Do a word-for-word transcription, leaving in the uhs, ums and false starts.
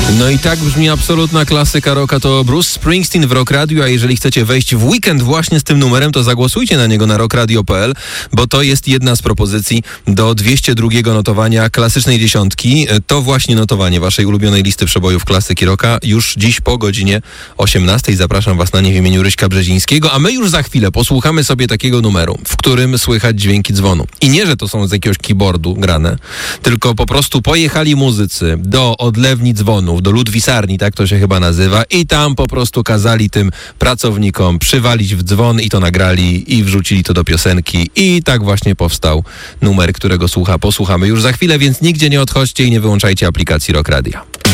No i tak brzmi absolutna klasyka rocka, to Bruce Springsteen w Rock Radio, a jeżeli chcecie wejść w weekend właśnie z tym numerem, to zagłosujcie na niego na rock radio kropka p l, bo to jest jedna z propozycji do dwieście drugiego notowania klasycznej dziesiątki. To właśnie notowanie waszej ulubionej listy przebojów klasyki rocka już dziś po godzinie osiemnastej. Zapraszam was na nie w imieniu Ryśka Brzezińskiego, a my już za chwilę posłuchamy sobie takiego numeru, w którym słychać dźwięki dzwonu. I nie, że to są z jakiegoś keyboardu grane, tylko po prostu pojechali muzycy do odlewni dzwonów, do ludwisarni, tak to się chyba nazywa, i tam po prostu kazali tym pracownikom przywalić w dzwon i to nagrali i wrzucili to do piosenki i tak właśnie powstał numer, którego słucha, posłuchamy już za chwilę, więc nigdzie nie odchodźcie i nie wyłączajcie aplikacji Rock Radia.